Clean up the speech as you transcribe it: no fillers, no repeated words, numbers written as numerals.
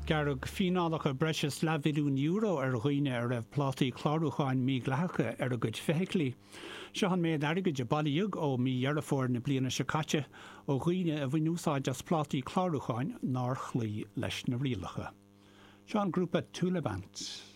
Garag finálach a breis €1 euro roioine ar raibh plátaí chlárúcháin mí gleacha ar a gcuid feicealí. Seán méid airgid a bailíog ó mí dhearafór na bliana se caite ó roioine a bhí úsáid as plátaí chlárúcháin ná chlí leis na rialacha. Seán grúpa Túlabant.